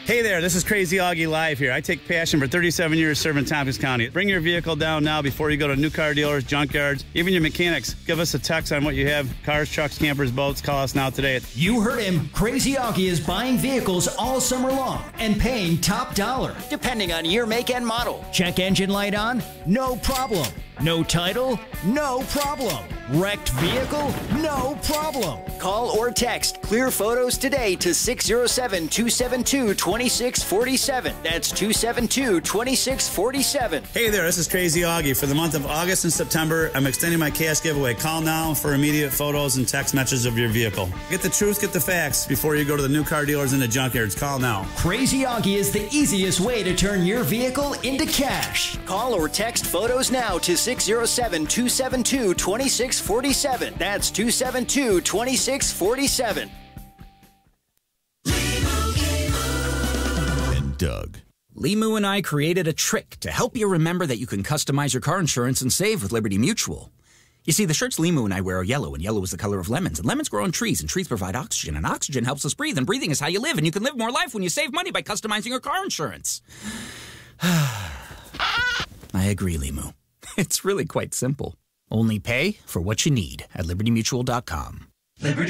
Hey there, this is Crazy Augie Live here. I take passion for 37 years serving Tompkins County. Bring your vehicle down now before you go to new car dealers, junkyards, even your mechanics. Give us a text on what you have. Cars, trucks, campers, boats. Call us now today. You heard him. Crazy Augie is buying vehicles all summer long and paying top dollar, depending on year, make, and model. Check engine light on? No problem. No title? No problem. Wrecked vehicle? No problem. Call or text Clear Photos today to 607-272-2647. That's 272-2647. Hey there, this is Crazy Augie. For the month of August and September, I'm extending my cash giveaway. Call now for immediate photos and text messages of your vehicle. Get the truth, get the facts before you go to the new car dealers and the junkyards. Call now. Crazy Augie is the easiest way to turn your vehicle into cash. Call or text photos now to 607-272-2647. That's 272-2647. And Doug. Limu and I created a trick to help you remember that you can customize your car insurance and save with Liberty Mutual. You see, the shirts Limu and I wear are yellow, and yellow is the color of lemons. And lemons grow on trees, and trees provide oxygen, and oxygen helps us breathe, and breathing is how you live, and you can live more life when you save money by customizing your car insurance. I agree, Limu. It's really quite simple. Only pay for what you need at LibertyMutual.com.